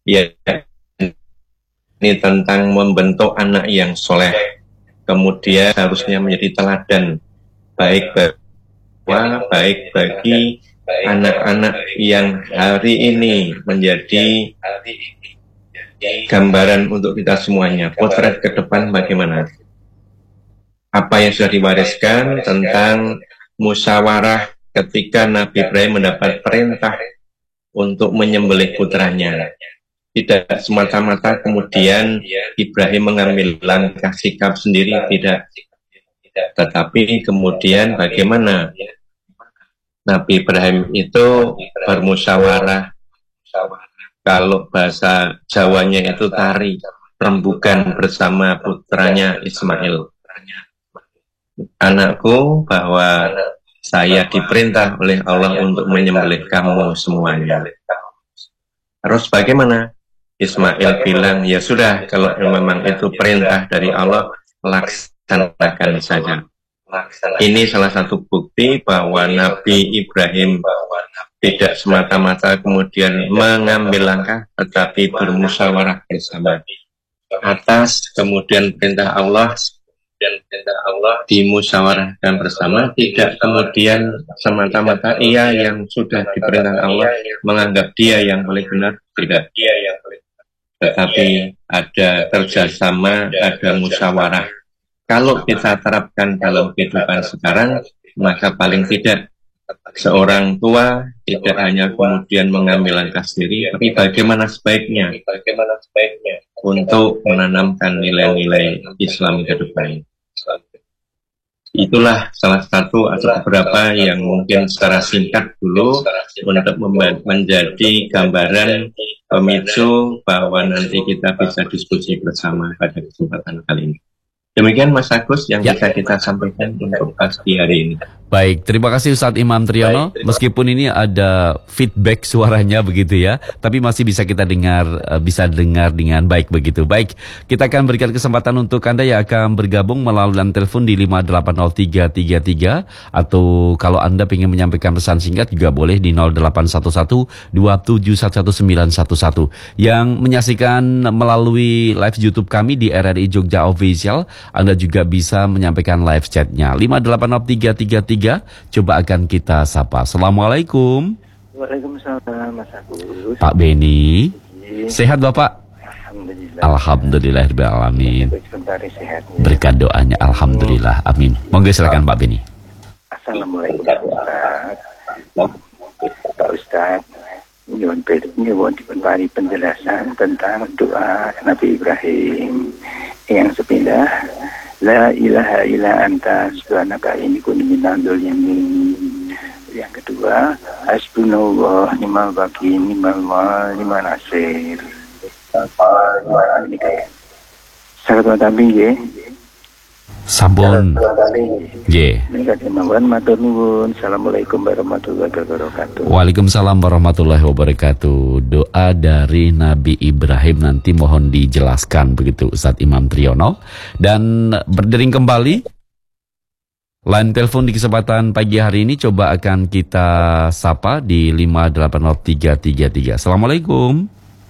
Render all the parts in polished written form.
Ya, ini tentang membentuk anak yang soleh. Kemudian harusnya menjadi teladan baik bagi anak-anak yang hari ini menjadi gambaran untuk kita semuanya. Potret ke depan bagaimana? Apa yang sudah diwariskan tentang musyawarah ketika Nabi Ibrahim mendapat perintah untuk menyembelih putranya. Tidak semata-mata kemudian Ibrahim mengambil langkah sikap sendiri, tidak. Tetapi kemudian bagaimana Nabi Ibrahim itu bermusyawarah, kalau bahasa Jawanya itu tari, rembugan bersama putranya Ismail. Anakku, bahwa saya diperintah oleh Allah untuk menyembelih kamu semuanya. Terus bagaimana? Ismail bilang, ya sudah, kalau memang itu perintah dari Allah, laksanakan saja. Ini salah satu bukti bahwa Nabi Ibrahim tidak semata-mata kemudian mengambil langkah, tetapi bermusyawarah bersama. Atas kemudian perintah Allah dimusyawarahkan bersama, tidak kemudian semata-mata ia yang sudah diperintah Allah menganggap dia yang paling benar, tidak. Tetapi ada kerjasama, ada musyawarah. Kalau kita terapkan dalam kehidupan sekarang, maka paling tidak seorang tua tidak hanya kemudian mengambil langkah sendiri, tapi bagaimana sebaiknya untuk menanamkan nilai-nilai Islam ke depan. Itulah salah satu atau beberapa yang mungkin secara singkat dulu untuk menjadi gambaran pemicu bahwa nanti kita bisa diskusi bersama pada kesempatan kali ini. Demikian Mas Agus yang bisa kita sampaikan untuk pagi hari ini. Baik, terima kasih Ustadz Imam Triyono. Meskipun ini ada feedback suaranya begitu ya, tapi masih bisa kita dengar, dengan baik begitu. Baik, kita akan berikan kesempatan untuk Anda yang akan bergabung melalui telepon di 5803333, atau kalau Anda ingin menyampaikan pesan singkat juga boleh di 0811271111. Yang menyaksikan melalui live YouTube kami di RRI Jogja Official, Anda juga bisa menyampaikan live chatnya 5803333. Coba akan kita sapa. Assalamualaikum. Waalaikumsalam Mas Agus. Pak Beni. Sehat Bapak? Alhamdulillah. Alhamdulillahirrahmanirrahim. Berkat doanya, alhamdulillah, amin. Monggo silakan Pak Beni. Assalamualaikum Pak Ustaz. Nyuwun dipun penjelasan tentang doa Nabi Ibrahim yang sepindah. La ilaha illa anta subhanaka inni kuntu minadz dzalimin. Yang kedua, hasbunallah ni'mal wakil ni'mal nasir. Ini kayak sahabat Nabi ya. Sampun. Nggih. Assalamualaikum warahmatullahi wabarakatuh. Waalaikumsalam warahmatullahi wabarakatuh. Doa dari Nabi Ibrahim nanti mohon dijelaskan begitu Ustadz Imam Triyono. Dan berdering kembali line telepon di kesempatan pagi hari ini coba akan kita sapa di 5803333. Assalamualaikum.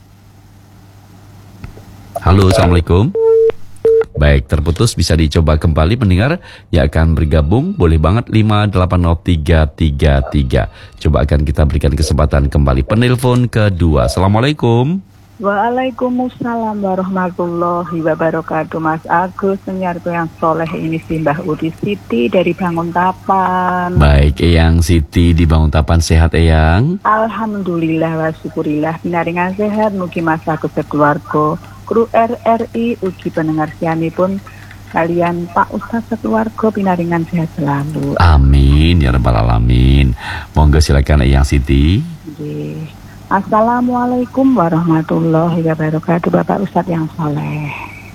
Halo, assalamualaikum. Baik, terputus, bisa dicoba kembali pendengar yang akan bergabung. Boleh banget 5803333. Coba akan kita berikan kesempatan kembali. Penelpon kedua. Assalamualaikum. Waalaikumsalam warahmatullahi wabarakatuh. Mas Agus, penyiarku yang soleh ini si Mbah Udi Siti dari Banguntapan. Baik, Eyang Siti di Banguntapan, sehat Eyang? Alhamdulillah wa syukurillah. Pinaringan sehat, mugi Mas Agus sekeluarga. Kru RRI ugi pendengar sianipun kalian Pak Ustaz sekeluarga pinaringan sehat selalu. Amin ya rabbal alamin. Monggo silakan Eyang Siti. Assalamualaikum warahmatullahi wabarakatuh, Bapak Ustaz yang soleh.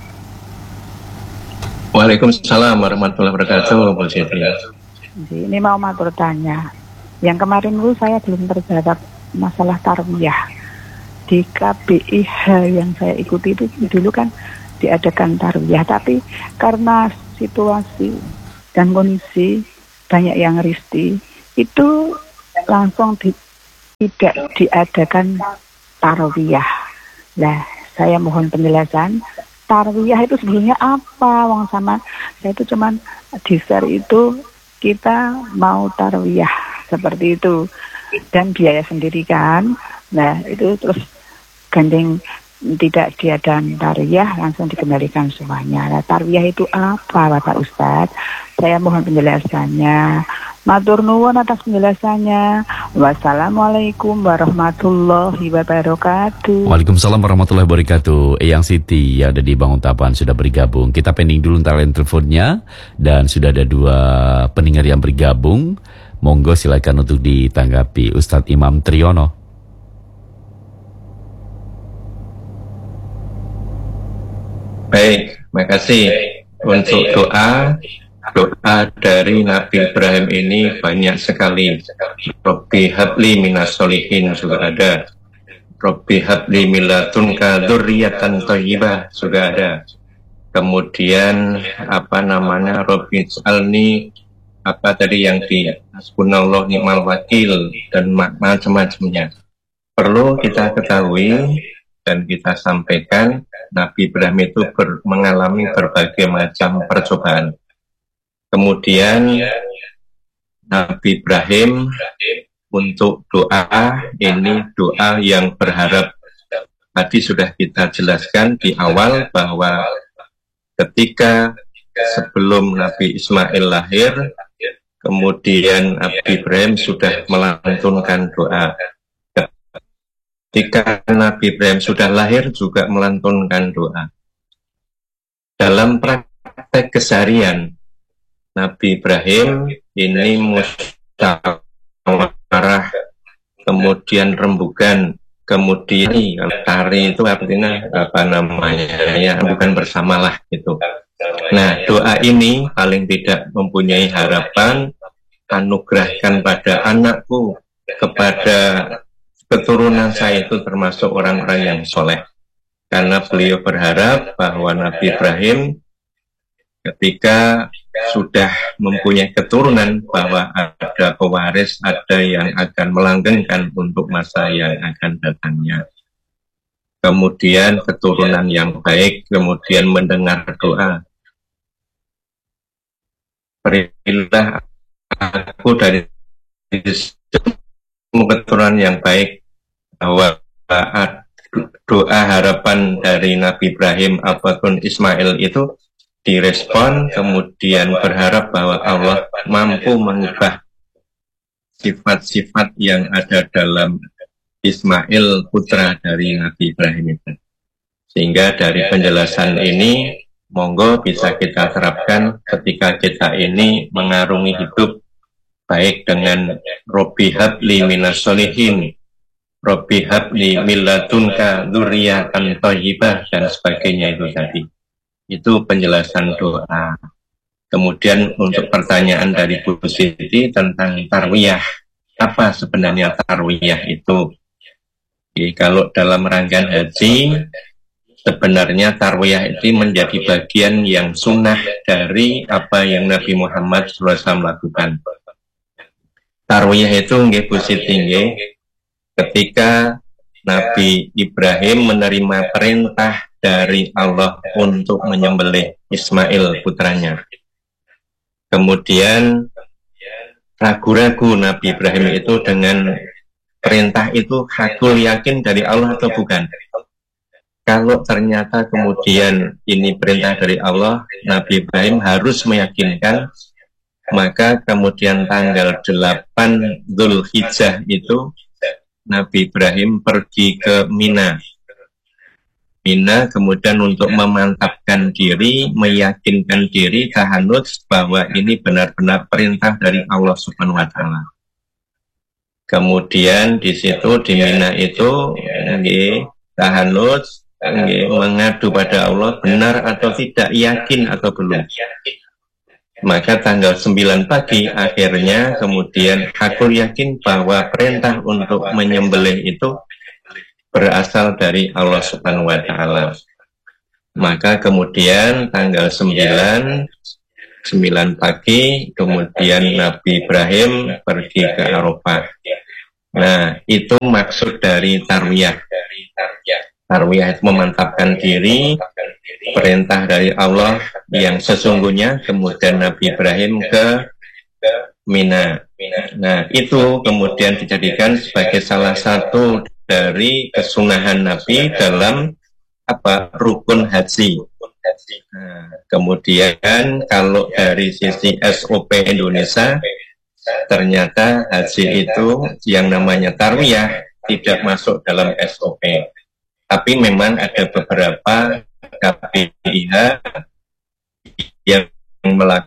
Waalaikumsalam warahmatullahi wabarakatuh, Bu Siti. Ini mau matur tanya. Yang kemarin dulu saya belum terjawab masalah tarbiyah. Di KBIH yang saya ikuti itu dulu kan diadakan tarbiyah, tapi karena situasi dan kondisi banyak yang risih itu langsung tidak diadakan tarbiyah. Nah, saya mohon penjelasan. Tarwiyah itu sebetulnya apa? Wong sama saya itu cuman di share itu kita mau tarwiyah seperti itu dan biaya sendiri kan. Nah, itu terus gandeng tidak diadakan tarwiyah langsung dikembalikan semuanya. Nah, tarwiyah itu apa, Bapak Ustadz? Saya mohon penjelasannya. Matur nuwun atas penjelasannya. Wassalamualaikum warahmatullahi wabarakatuh. Waalaikumsalam warahmatullahi wabarakatuh. Eyang Siti yang ada di Banguntapan sudah bergabung. Kita pending dulu talian teleponnya dan sudah ada 2 pendengar yang bergabung. Monggo silakan untuk ditanggapi Ustadz Imam Triyono. Baik, makasih untuk doa dari Nabi Ibrahim ini banyak sekali. Robbi habli minas solihin juga ada. Robbi habli miladunka dzurriyyatan thayyibah juga ada. Kemudian Robbi ij'alni yang di hasbunallah ni'mal wakil dan macam-macamnya. Perlu kita ketahui dan kita sampaikan, Nabi Ibrahim itu mengalami berbagai macam percobaan. Kemudian Nabi Ibrahim untuk doa, ini doa yang berharap. Tadi sudah kita jelaskan di awal bahwa ketika sebelum Nabi Ismail lahir, kemudian Nabi Ibrahim sudah melantunkan doa. Ketika Nabi Ibrahim sudah lahir juga melantunkan doa. Dalam praktek keseharian, Nabi Ibrahim ini musyawarah, kemudian rembugan, kemudian tari itu artinya bukan bersamalah gitu. Nah, doa ini paling tidak mempunyai harapan, anugerahkan pada anakku, kepada keturunan saya itu termasuk orang-orang yang soleh. Karena beliau berharap bahwa Nabi Ibrahim ketika sudah mempunyai keturunan, bahwa ada pewaris, ada yang akan melanggengkan untuk masa yang akan datangnya. Kemudian keturunan yang baik, kemudian mendengar doa. Berilah aku dari keturunan yang baik, bahwa doa harapan dari Nabi Ibrahim apapun Ismail itu direspon, kemudian berharap bahwa Allah mampu mengubah sifat-sifat yang ada dalam Ismail putra dari Nabi Ibrahim itu. Sehingga dari penjelasan ini monggo bisa kita terapkan ketika kita ini mengarungi hidup baik dengan Robbi habli minas solihin, Robbi habli miladunka dzurriyyatan thayyibah dan sebagainya itu tadi. Itu penjelasan doa. Kemudian untuk pertanyaan dari Bu Siti tentang tarwiyah, apa sebenarnya tarwiyah itu? Jadi, kalau dalam rangkaian haji, sebenarnya tarwiyah itu menjadi bagian yang sunnah dari apa yang Nabi Muhammad SAW lakukan. Tarwiyah itu nggih Bu Siti nggih, ketika Nabi Ibrahim menerima perintah dari Allah untuk menyembelih Ismail putranya. Kemudian ragu-ragu Nabi Ibrahim itu dengan perintah itu, hakul yakin dari Allah atau bukan. Kalau ternyata kemudian ini perintah dari Allah, Nabi Ibrahim harus meyakinkan, maka kemudian tanggal 8 Dzulhijjah itu Nabi Ibrahim pergi ke Mina, kemudian untuk memantapkan diri, meyakinkan diri, tahanut bahwa ini benar-benar perintah dari Allah Subhanahu wa Ta'ala. Kemudian di situ di Mina itu tahanut, mengadu pada Allah benar atau tidak, yakin atau belum. Maka tanggal 9 pagi akhirnya kemudian hakul yakin bahwa perintah untuk menyembelih itu berasal dari Allah Subhanahu wa Ta'ala. Maka kemudian tanggal 9 pagi, kemudian Nabi Ibrahim pergi ke Arafah. Nah, itu maksud dari tarwiyah. Tarwiyah itu memantapkan diri, perintah dari Allah yang sesungguhnya, kemudian Nabi Ibrahim ke Mina. Nah, itu kemudian dijadikan sebagai salah satu dari kesunahan Nabi dalam rukun haji. Nah, kemudian kalau dari sisi SOP Indonesia, ternyata haji itu yang namanya tarwiyah tidak masuk dalam SOP. Tapi memang ada beberapa KPIH yang melakukan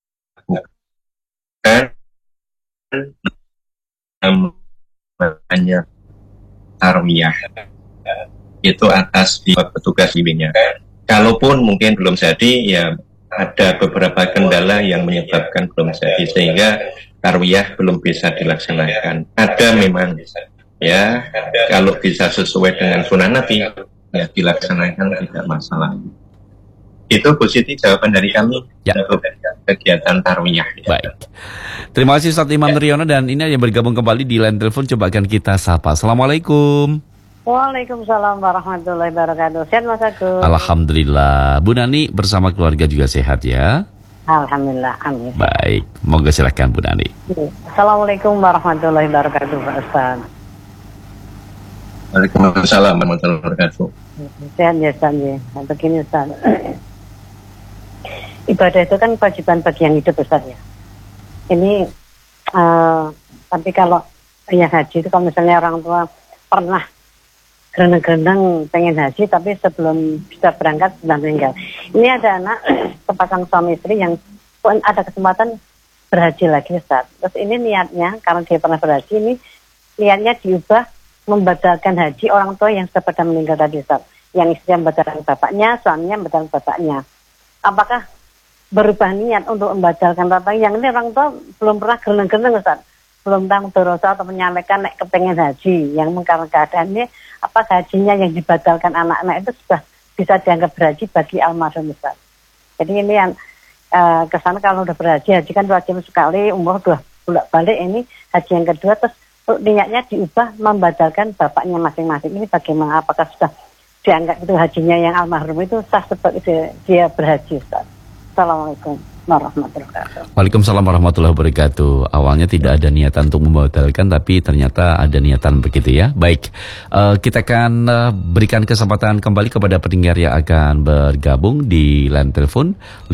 namanya tarwiyah. Itu atas di petugas bimbingnya. Kalaupun mungkin belum jadi, ya ada beberapa kendala yang menyebabkan belum jadi sehingga tarwiyah belum bisa dilaksanakan. Ada memang, ya kalau bisa sesuai dengan sunnah Nabi, ya dilaksanakan tidak masalah. Itu Bu Siti jawaban dari kami untuk kegiatan tarwiyah. Baik. Terima kasih Ustaz Imam Triyono, dan ini yang bergabung kembali di line telepon, coba akan kita sapa. Assalamualaikum. Waalaikumsalam warahmatullahi wabarakatuh. Sehat Mas Agus? Alhamdulillah. Bu Nani bersama keluarga juga sehat ya? Alhamdulillah, amin. Baik, moga silakan Bu Nani. Assalamualaikum warahmatullahi wabarakatuh Pak Ustaz. Waalaikumsalam warahmatullahi wabarakatuh. Sehat ya Ustaz ya. Begini Ustaz. Ibadah itu kan kewajiban bagi yang hidup Ustaz ya. Ini tapi kalau yang haji itu, kalau misalnya orang tua pernah gerenang-gerenang pengen haji tapi sebelum bisa berangkat sudah meninggal. Ini ada anak sepasang suami istri yang pun ada kesempatan berhaji lagi Ustaz. Terus ini niatnya, karena dia pernah berhaji, ini niatnya diubah membatalkan haji orang tua yang sudah pada meninggal tadi Ustaz. Yang istri membatalkan bapaknya, suaminya membatalkan bapaknya. Apakah berubah niat untuk membatalkan bapaknya? Yang ini orang tua belum pernah gerenang-gerenang Ustaz, belum tahu dosa atau menyampaikan nek kepengen haji, yang karena keadaannya apa hajinya yang dibatalkan anak-anak itu sudah bisa dianggap berhaji bagi almarhum Ustaz. Jadi ini yang kesana kalau udah berhaji, haji kan wajib sekali, umroh 2 bulan balik, ini haji yang kedua, terus niatnya diubah membatalkan bapaknya masing-masing. Ini bagaimana? Apakah sudah dianggap itu hajinya yang almarhum itu sah sebagai dia berhaji Ustaz? Assalamualaikum warahmatullahi wabarakatuh. Waalaikumsalam warahmatullahi wabarakatuh. Awalnya tidak ada niatan untuk membatalkan, tapi ternyata ada niatan begitu ya. Baik, kita akan berikan kesempatan kembali kepada pendengar yang akan bergabung di line telepon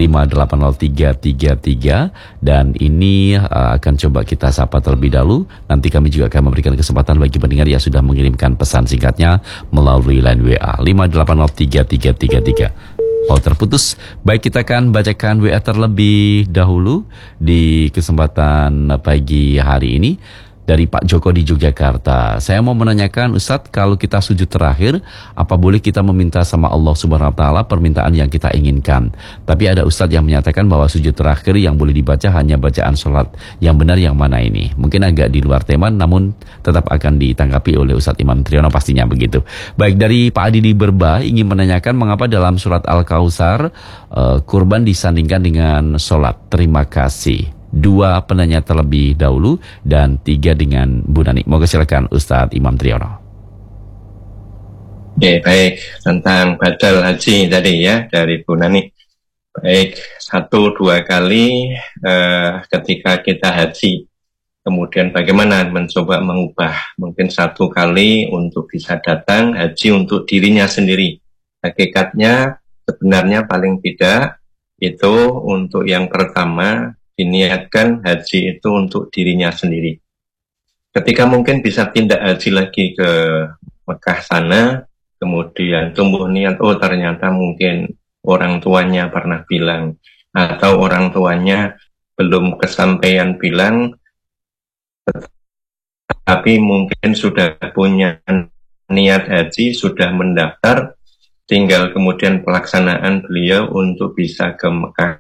5803333, dan ini akan coba kita sapa terlebih dahulu. Nanti kami juga akan memberikan kesempatan bagi pendengar yang sudah mengirimkan pesan singkatnya melalui line WA 5803333. Oh, terputus. Baik, kita akan bacakan WA terlebih dahulu di kesempatan pagi hari ini dari Pak Joko di Yogyakarta. Saya mau menanyakan, Ustadz, kalau kita sujud terakhir, apa boleh kita meminta sama Allah Subhanahu Wa Taala permintaan yang kita inginkan? Tapi ada Ustadz yang menyatakan bahwa sujud terakhir yang boleh dibaca hanya bacaan sholat. Yang benar yang mana ini? Mungkin agak di luar tema, namun tetap akan ditanggapi oleh Ustadz Imam Triyono pastinya begitu. Baik, dari Pak Adi di Berbah ingin menanyakan mengapa dalam surat Al-Kautsar kurban disandingkan dengan sholat. Terima kasih. 2 penanya terlebih dahulu dan 3 dengan Bu Nani. Moga silakan Ustadz Imam Triyono. Oke, baik, tentang badal haji tadi ya dari Bu Nani. Baik, 1-2 kali ketika kita haji, kemudian bagaimana mencoba mengubah, mungkin 1 kali untuk bisa datang haji untuk dirinya sendiri. Hakikatnya sebenarnya paling tidak itu untuk yang pertama diniatkan haji itu untuk dirinya sendiri. Ketika mungkin bisa tindak haji lagi ke Mekah sana, kemudian tumbuh niat, oh ternyata mungkin orang tuanya pernah bilang, atau orang tuanya belum kesampaian bilang, tapi mungkin sudah punya niat haji, sudah mendaftar, tinggal kemudian pelaksanaan beliau untuk bisa ke Mekah.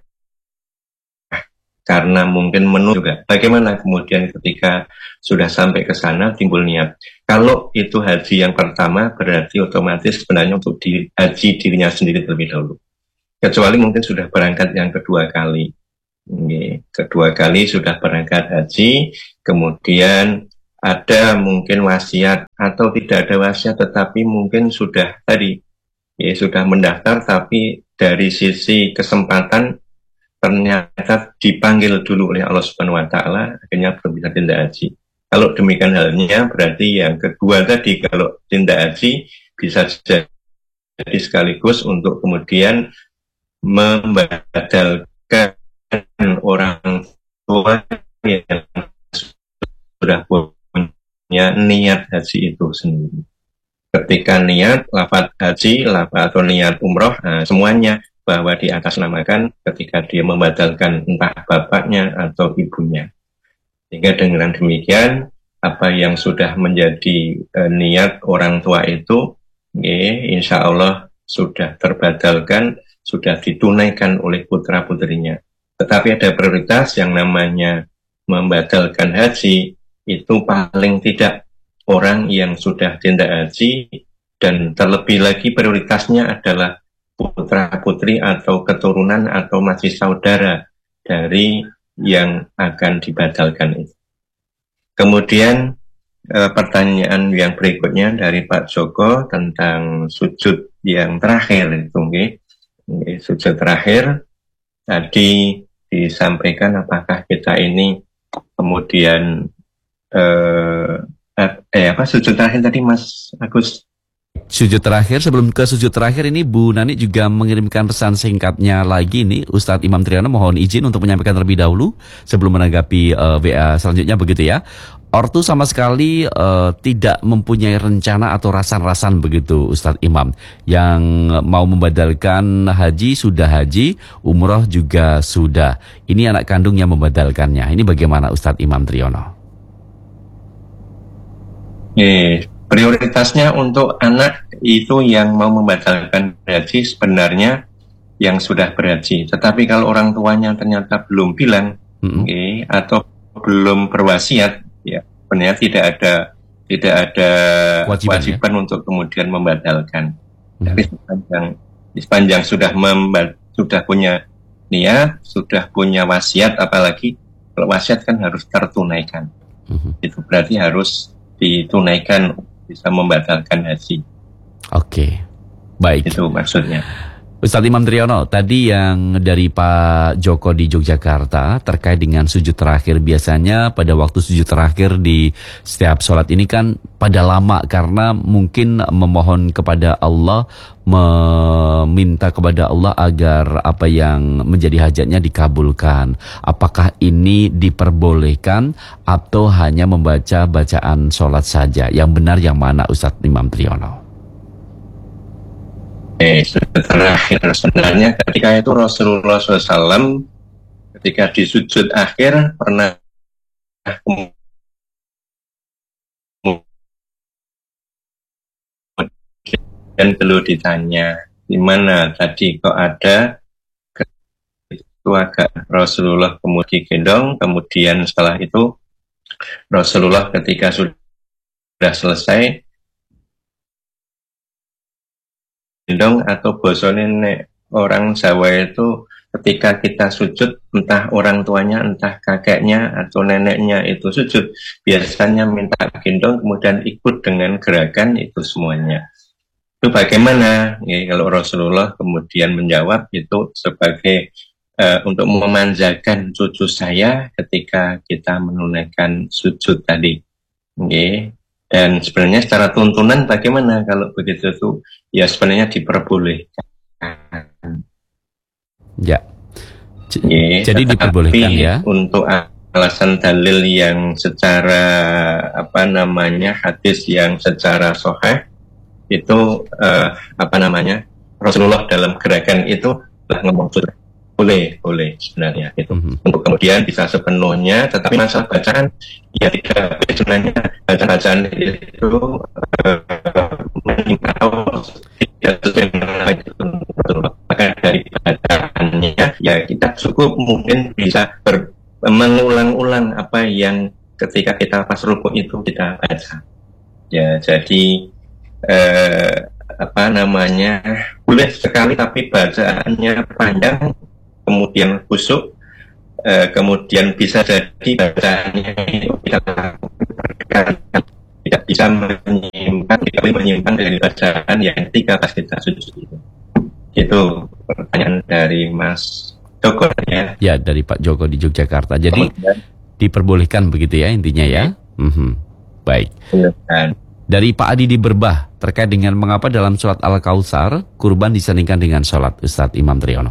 Karena mungkin menu juga. Bagaimana kemudian ketika sudah sampai ke sana timbul niat. Kalau itu haji yang pertama, berarti otomatis sebenarnya untuk haji dirinya sendiri terlebih dahulu. Kecuali mungkin sudah berangkat yang kedua kali. Kedua kali sudah berangkat haji, kemudian ada mungkin wasiat atau tidak ada wasiat, tetapi mungkin sudah tadi sudah mendaftar, tapi dari sisi kesempatan ternyata dipanggil dulu oleh Allah Subhanahu wa taala, akhirnya belum bisa tindak haji. Kalau demikian halnya, berarti yang kedua tadi, kalau tindak haji bisa jadi sekaligus untuk kemudian membadalkan orang tua yang sudah punya niat haji itu sendiri. Ketika niat lafaz haji, lafaz atau niat umroh, semuanya bahwa diatasnamakan ketika dia membatalkan entah bapaknya atau ibunya. Sehingga dengan demikian apa yang sudah menjadi niat orang tua itu, insya Allah sudah terbadalkan, sudah ditunaikan oleh putra-putrinya. Tetapi ada prioritas yang namanya membatalkan haji, itu paling tidak orang yang sudah tindak haji, dan terlebih lagi prioritasnya adalah putra-putri atau keturunan atau masih saudara dari yang akan dibatalkan itu. Kemudian pertanyaan yang berikutnya dari Pak Joko tentang sujud yang terakhir itu, sujud terakhir tadi disampaikan apakah kita ini kemudian sujud terakhir tadi Mas Agus? Sujud terakhir, sebelum ke sujud terakhir ini Bu Nani juga mengirimkan pesan singkatnya lagi nih. Ustadz Imam Triyono mohon izin untuk menyampaikan terlebih dahulu sebelum menanggapi WA selanjutnya, begitu ya. Ortu sama sekali tidak mempunyai rencana atau rasan-rasan begitu Ustadz Imam. Yang mau membadalkan haji sudah haji, umroh juga sudah. Ini anak kandung yang membadalkannya. Ini bagaimana Ustadz Imam Triyono? Prioritasnya untuk anak itu yang mau membatalkan haji sebenarnya yang sudah berhaji. Tetapi kalau orang tuanya ternyata belum bilang atau belum berwasiat, ya sebenarnya tidak ada kewajiban untuk kemudian membatalkan. Tapi sepanjang sudah punya niat, sudah punya wasiat, apalagi kalau wasiat kan harus tertunaikan. Itu berarti harus ditunaikan, bisa membatalkan haji. Oke, baik. Itu maksudnya. Ustadz Imam Triyono, tadi yang dari Pak Joko di Yogyakarta terkait dengan sujud terakhir. Biasanya pada waktu sujud terakhir di setiap sholat ini kan pada lama karena mungkin memohon kepada Allah, meminta kepada Allah agar apa yang menjadi hajatnya dikabulkan. Apakah ini diperbolehkan atau hanya membaca bacaan sholat saja? Yang benar yang mana Ustadz Imam Triyono? Terakhir sebenarnya ketika itu Rasulullah SAW ketika di sujud akhir pernah dan beliau ditanya di mana tadi kok ada, itu agak Rasulullah kemudian gendong, kemudian setelah itu Rasulullah ketika sudah selesai gendong, atau bosone nek orang Jawa itu ketika kita sujud, entah orang tuanya, entah kakeknya atau neneknya itu sujud, biasanya minta gendong kemudian ikut dengan gerakan itu semuanya. Itu bagaimana? Ya, kalau Rasulullah kemudian menjawab itu sebagai untuk memanjakan cucu saya ketika kita menunaikan sujud tadi. Okay. Dan sebenarnya secara tuntunan bagaimana kalau begitu tuh? Ya sebenarnya diperbolehkan. Ya. Jadi diperbolehkan ya. Untuk alasan dalil yang secara hadis yang secara sahih itu Rasulullah dalam gerakan itu telah ngomong sudah boleh sebenarnya itu untuk kemudian bisa sepenuhnya, tetapi masalah bacaan ya tidak, sebenarnya bacaan itu tidak sesuai dengan itu. Maka dari bacaannya ya kita cukup mungkin bisa mengulang-ulang apa yang ketika kita pas rukuk itu kita baca ya. Jadi boleh sekali tapi bacaannya panjang, kemudian khusyuk, kemudian bisa jadi bacaannya itu kita mereka tidak bisa menyimpan dari bacaan yang ketika pas kita sujud itu. Itu pertanyaan dari Mas Joko ya. Ya, dari Pak Joko di Yogyakarta. Jadi diperbolehkan begitu ya intinya ya. Baik. Dari Pak Adi di Berbah terkait dengan mengapa dalam surat Al-Kautsar kurban disandingkan dengan sholat, Ustadz Imam Triyono.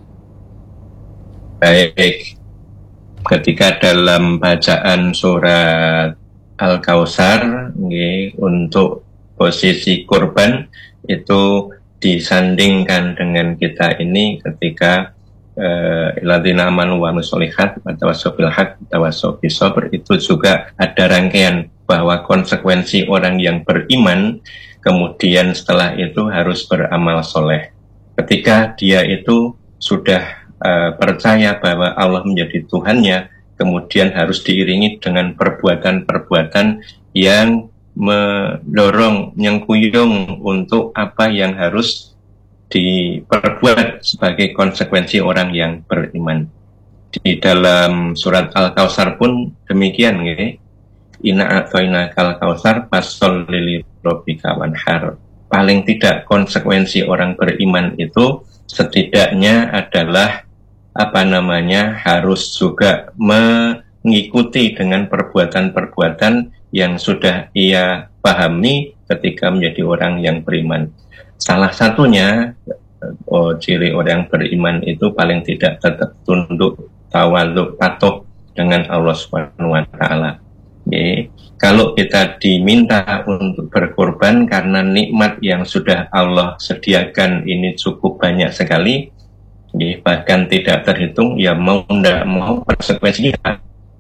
Baik. Ketika dalam bacaan surat Al-Kautsar untuk posisi kurban itu disandingkan dengan kita ini ketika Illadzina amanu wa amilus-sholihat watawassaw bil haqq watawassaw bis sabr, itu juga ada rangkaian bahwa konsekuensi orang yang beriman kemudian setelah itu harus beramal soleh. Ketika dia itu sudah percaya bahwa Allah menjadi Tuhannya, kemudian harus diiringi dengan perbuatan-perbuatan yang mendorong, nyengkuyung untuk apa yang harus diperbuat sebagai konsekuensi orang yang beriman. Di dalam surat Al-Kautsar pun demikian, Inna a'thainakal kautsar fasholli lirabbika wanhar. Paling tidak konsekuensi orang beriman itu setidaknya adalah harus juga mengikuti dengan perbuatan-perbuatan yang sudah ia pahami ketika menjadi orang yang beriman. Salah satunya ciri orang beriman itu paling tidak tetap tunduk, tawaluk, patuh dengan Allah Subhanahu wa taala. Kalau kita diminta untuk berkorban karena nikmat yang sudah Allah sediakan ini cukup banyak sekali, bahkan tidak terhitung, ya mau tidak mau konsekuensinya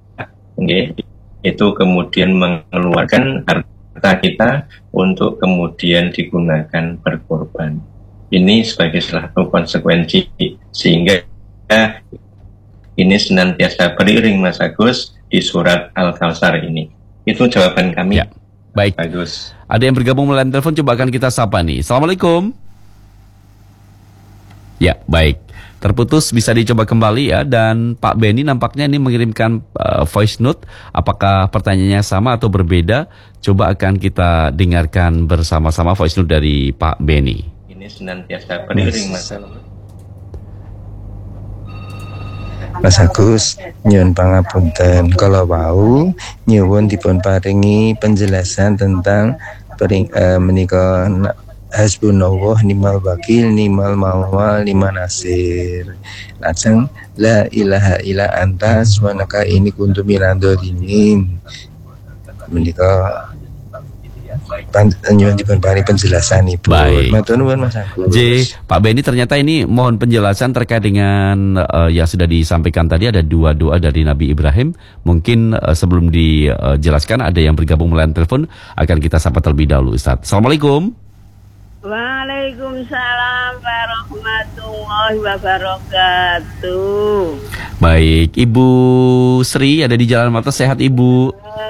itu kemudian mengeluarkan harta kita untuk kemudian digunakan berkorban. Ini sebagai salah satu konsekuensi, sehingga ini senantiasa beriring Mas Agus di surat Al-Kautsar ini. Itu jawaban kami. Ya, baik. Agus. Ada yang bergabung melalui telepon, coba akan kita sapa nih. Assalamualaikum. Ya, baik. Terputus, bisa dicoba kembali ya. Dan Pak Beni nampaknya ini mengirimkan voice note. Apakah pertanyaannya sama atau berbeda? Coba akan kita dengarkan bersama-sama voice note dari Pak Beni. Ini senantiasa beriring Mas Agus, nyuwun pangapunten, kalau wau nyuwun dipun paringi penjelasan tentang menika hasbunallah ni'mal wakil ni'mal mawal ni'mal nasir. Lajeng la ilaha illa anta subhanaka inni kuntu minadz dzalimin. Menika nyuwun dipun paringi penjelasan Ibu. Baik. Matur nuwun Mas Agus. Pak Beni, ternyata ini mohon penjelasan terkait dengan yang sudah disampaikan tadi. Ada dua doa dari Nabi Ibrahim. Mungkin sebelum dijelaskan ada yang bergabung melalui telepon, akan kita sapa terlebih dahulu, Ustaz. Assalamualaikum. Waalaikumsalam warahmatullahi wabarakatuh. Baik, Ibu Sri ada di Jalan Mata, sehat Ibu?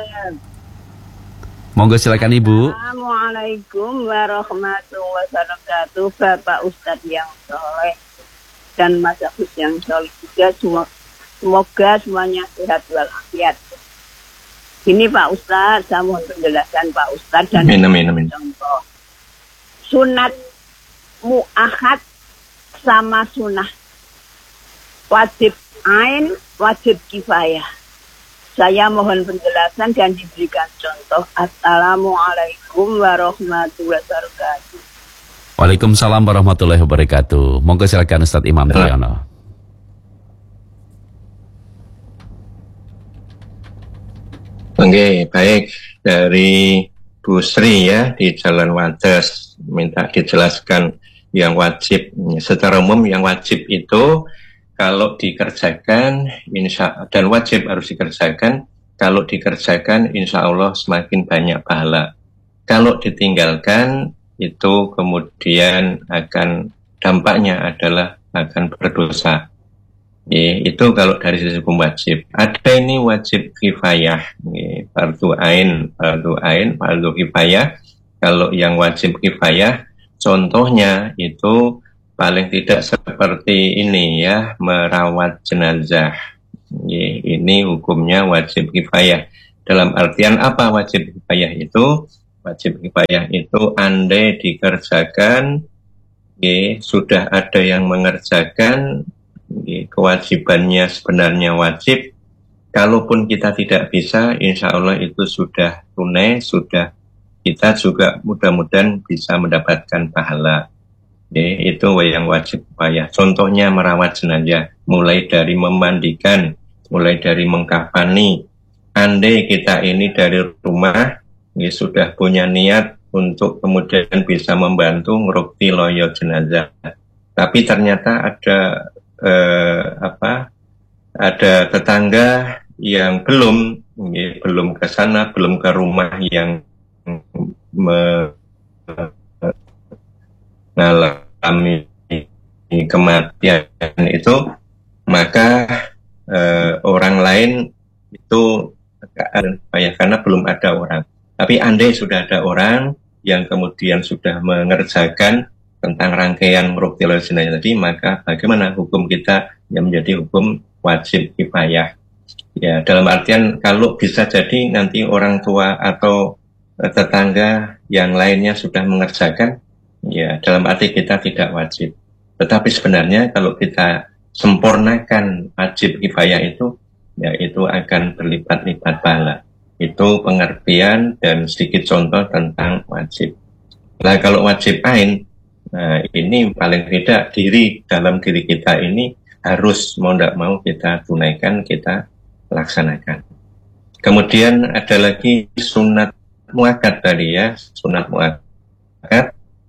Monggo silakan Ibu. Assalamualaikum warahmatullahi wabarakatuh. Bapak Ustadz yang soleh dan Mas Agus yang soleh juga, semoga semuanya sehat walafiat. Ini Pak Ustadz, saya mohon penjelasan Pak Ustadz dan amin. contoh sunat mu'ahad sama sunah wajib ain, wajib kifayah. Saya mohon penjelasan dan diberikan contoh. Assalamualaikum warahmatullahi wabarakatuh. Waalaikumsalam warahmatullahi wabarakatuh. Monggo silakan Ustadz Imam Triyono. Oke, baik. Dari Bu Sri ya di Jalan Wates, minta dijelaskan yang wajib. Secara umum yang wajib itu kalau dikerjakan dan wajib harus dikerjakan. Kalau dikerjakan insya Allah semakin banyak pahala. Kalau ditinggalkan itu kemudian akan dampaknya adalah akan berdosa. Itu kalau dari sisi hukum wajib. Ada ini wajib kifayah, fardu ain, fardu kifayah. Kalau yang wajib kifayah, contohnya itu paling tidak seperti ini ya, merawat jenazah. Ini hukumnya wajib kifayah. Dalam artian apa wajib kifayah itu? Wajib kifayah itu andai dikerjakan, sudah ada yang mengerjakan, kewajibannya sebenarnya wajib. Kalaupun kita tidak bisa, insya Allah itu sudah tunai, sudah kita juga mudah-mudahan bisa mendapatkan pahala. Itu yang wajib kifayah. Contohnya merawat jenazah, mulai dari memandikan, mulai dari mengkafani. Andai kita ini dari rumah sudah punya niat untuk kemudian bisa membantu ngerukti loyo jenazah, tapi ternyata ada tetangga yang belum ke sana, belum ke rumah yang mengalami kematian itu, maka orang lain itu karena belum ada orang. Tapi andai sudah ada orang yang kemudian sudah mengerjakan tentang rangkaian ngerukti loyo jenazah tadi, maka bagaimana hukum kita yang menjadi hukum wajib kifayah? Ya, dalam artian kalau bisa jadi nanti orang tua atau tetangga yang lainnya sudah mengerjakan, ya dalam arti kita tidak wajib. Tetapi sebenarnya kalau kita sempurnakan wajib kifayah itu, ya itu akan berlipat-lipat pahala. Itu pengertian dan sedikit contoh tentang wajib. Nah kalau wajib ain, nah ini paling tidak dalam diri kita ini harus mau tidak mau kita tunaikan, kita laksanakan. Kemudian ada lagi sunat muakkad tadi ya, sunat muakkad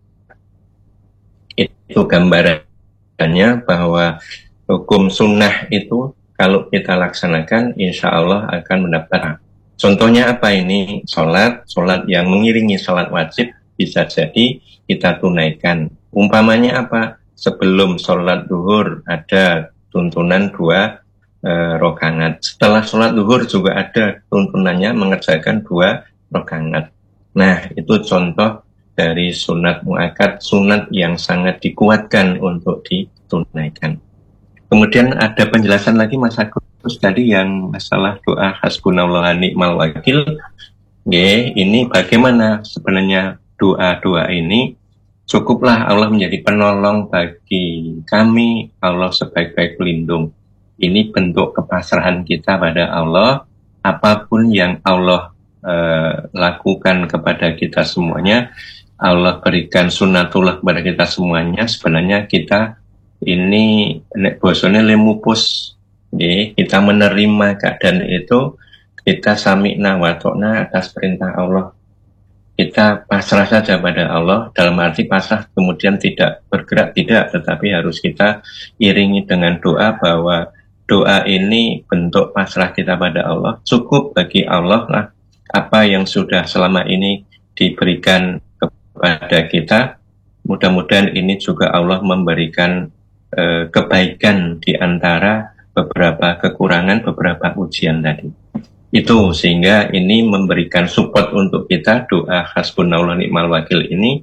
itu gambarannya bahwa hukum sunnah itu kalau kita laksanakan insya Allah akan mendapat. Contohnya apa ini? Sholat yang mengiringi sholat wajib bisa jadi kita tunaikan. Umpamanya apa? Sebelum sholat duhur ada tuntunan 2 rakaat. Setelah sholat duhur juga ada tuntunannya mengerjakan 2 rakaat. Nah itu contoh dari sunat muakkad, sunat yang sangat dikuatkan untuk ditunaikan. Kemudian ada penjelasan lagi Mas Agus tadi yang masalah doa hasbunallah wa ni'mal wakil. Ini bagaimana sebenarnya doa-doa ini? Cukuplah Allah menjadi penolong bagi kami, Allah sebaik-baik pelindung. Ini bentuk kepasrahan kita pada Allah. Apapun yang Allah lakukan kepada kita semuanya, Allah berikan sunnatullah kepada kita semuanya, sebenarnya kita ini bosone lemupus, kita menerima keadaan itu, kita sami'na wa ta'na atas perintah Allah, kita pasrah saja pada Allah. Dalam arti pasrah kemudian tidak bergerak, tidak, tetapi harus kita iringi dengan doa bahwa doa ini bentuk pasrah kita pada Allah. Cukup bagi Allah lah apa yang sudah selama ini diberikan kepada kita. Mudah-mudahan ini juga Allah memberikan kebaikan di antara beberapa kekurangan, beberapa ujian tadi. Itu sehingga ini memberikan support untuk kita, doa hasbunallah wa ni'mal wakil ini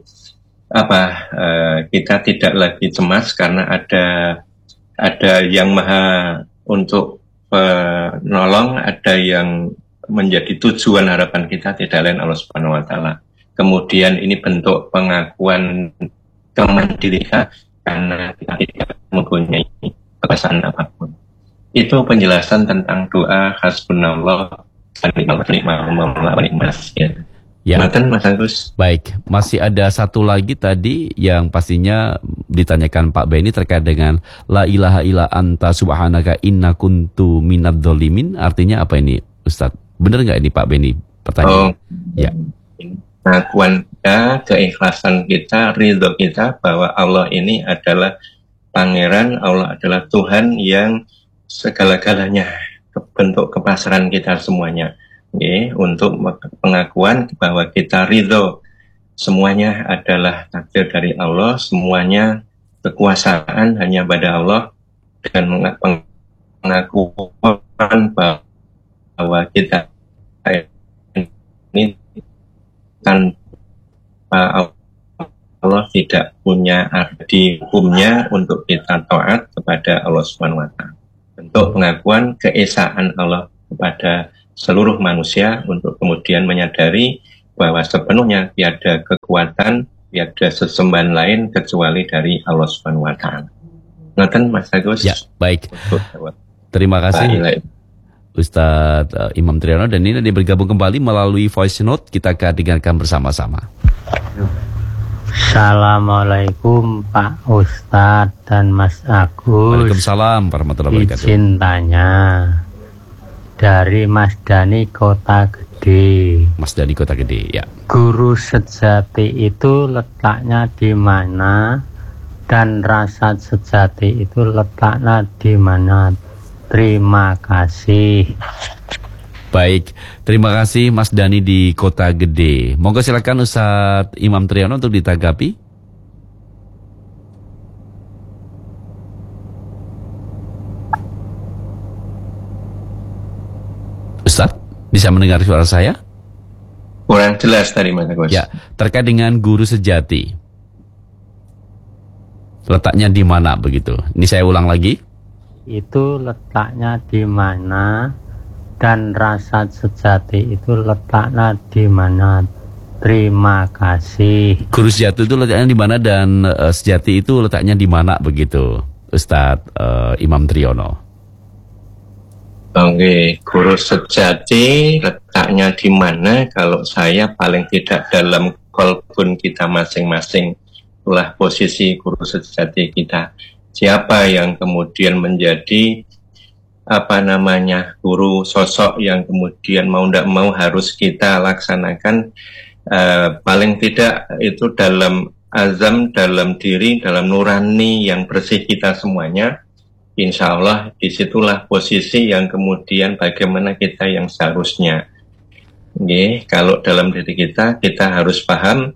kita tidak lagi cemas karena ada yang maha untuk penolong, ada yang menjadi tujuan harapan kita, tidak lain Allah Subhanahu wa taala. Kemudian ini bentuk pengakuan kemandirian karena kita tidak mempunyai kepesan apapun. Itu penjelasan tentang doa hasbunallah wa ni'mal wakil. Ya. Matan, Mas Agus. Baik, masih ada satu lagi tadi yang pastinya ditanyakan Pak Beni terkait dengan la ilaha illa anta subhanaka inna kuntu minadz dzalimin. Artinya apa ini, Ustadz? Benar nggak ini Pak Beni? Pertanyaan. Ya. Pengakuan kita, keikhlasan kita, ridho kita bahwa Allah ini adalah Pangeran, Allah adalah Tuhan yang segala-galanya, bentuk kepasrahan kita semuanya. Untuk pengakuan bahwa kita ridho semuanya adalah takdir dari Allah, semuanya kekuasaan hanya pada Allah, dan pengakuan bahwa kita ini tanpa Allah tidak punya arti hukumnya untuk kita taat kepada Allah Subhanahu wa taala. Bentuk pengakuan keesaan Allah kepada seluruh manusia untuk kemudian menyadari bahwa sepenuhnya tiada kekuatan, tiada sesembahan lain kecuali dari Allah Subhanahu wa taala. Ngoten Mas Agus. Ya, baik. Terima kasih Ustadz Imam Triyono, dan ini bergabung kembali melalui voice note, kita akan dengarkan bersama-sama. Assalamualaikum Pak Ustadz dan Mas Agus. Waalaikumsalam warahmatullahi wabarakatuh. Izin tanya, dari Mas Dani Kota Gede. Mas Dani Kota Gede, ya. Guru sejati itu letaknya di mana, dan rasa sejati itu letaknya di mana? Terima kasih. Baik, terima kasih Mas Dani di Kota Gede. Monggo silakan Ustadz Imam Triyono untuk ditanggapi. Ustadz, bisa mendengar suara saya? Kurang jelas tadi Mas Agus. Ya, terkait dengan guru sejati. Letaknya di mana begitu? Ini saya ulang lagi. Itu letaknya di mana, dan rasa sejati itu letaknya di mana? Terima kasih. Guru sejati itu letaknya di mana, dan sejati itu letaknya di mana begitu, Ustadz Imam Triyono? Oke, guru sejati letaknya di mana? Kalau saya paling tidak dalam kolbun kita masing-masing, itulah posisi guru sejati kita. Siapa yang kemudian menjadi guru, sosok yang kemudian mau tidak mau harus kita laksanakan, paling tidak itu dalam azam, dalam diri, dalam nurani yang bersih kita semuanya. Insya Allah disitulah posisi yang kemudian bagaimana kita yang seharusnya. Kalau dalam diri kita harus paham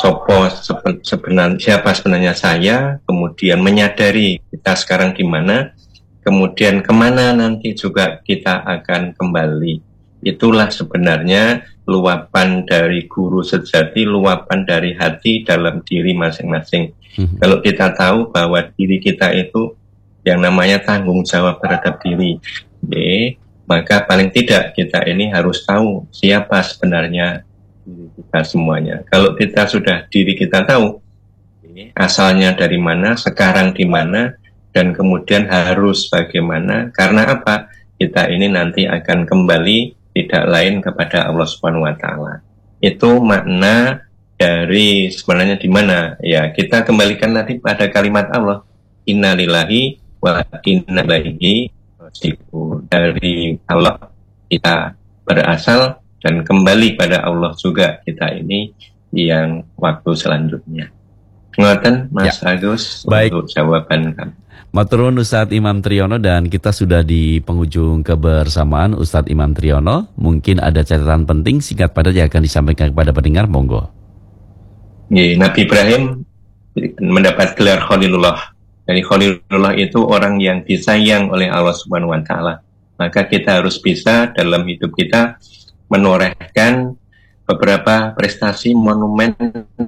siapa sebenarnya saya, kemudian menyadari kita sekarang di mana, kemudian kemana nanti juga kita akan kembali. Itulah sebenarnya luapan dari guru sejati, luapan dari hati dalam diri masing-masing. Kalau kita tahu bahwa diri kita itu yang namanya tanggung jawab terhadap diri, maka paling tidak kita ini harus tahu siapa sebenarnya diri kita semuanya. Kalau kita sudah diri kita tahu, asalnya dari mana, sekarang di mana, dan kemudian harus bagaimana, karena apa? Kita ini nanti akan kembali tidak lain kepada Allah Subhanahu wa taala. Itu makna dari sebenarnya di mana? Ya, kita kembalikan nanti pada kalimat Allah, innalillahi wa inna ilaihi raji'un. Dari Allah kita berasal, dan kembali pada Allah juga kita ini yang waktu selanjutnya. Ngoten Mas Agus. Baik. Untuk jawaban kami. Matur nuwun Ustadz Imam Triyono, dan kita sudah di penghujung kebersamaan Ustadz Imam Triyono. Mungkin ada catatan penting singkat padat yang akan disampaikan kepada pendengar, monggo. Nabi Ibrahim mendapat gelar Khalilullah. Jadi Khalilullah itu orang yang disayang oleh Allah Subhanahu wa taala. Maka kita harus bisa dalam hidup kita menorehkan beberapa prestasi monumen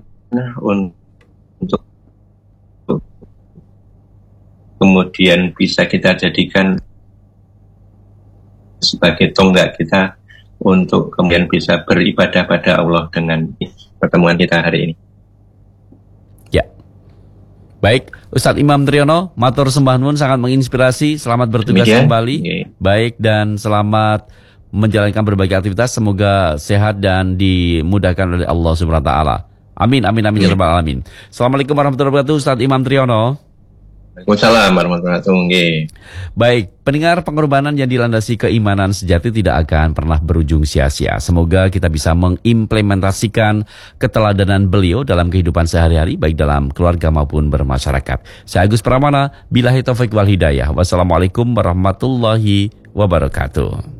untuk kemudian bisa kita jadikan sebagai tonggak kita untuk kemudian bisa beribadah pada Allah dengan pertemuan kita hari ini. Ya. Baik, Ustadz Imam Triyono, matur sembah nuwun, sangat menginspirasi. Selamat bertugas kembali. Baik, dan selamat menjalankan berbagai aktivitas, semoga sehat dan dimudahkan oleh Allah Subhanahu wa taala. Amin amin amin ya rabbal alamin. Assalamualaikum warahmatullahi wabarakatuh, Ustadz Imam Triyono. Waalaikumsalam warahmatullahi wabarakatuh. Baik, pendengar, pengorbanan yang dilandasi keimanan sejati tidak akan pernah berujung sia-sia. Semoga kita bisa mengimplementasikan keteladanan beliau dalam kehidupan sehari-hari, baik dalam keluarga maupun bermasyarakat. Saya Agus Pramana, billahi taufik wal hidayah. Wassalamualaikum warahmatullahi wabarakatuh.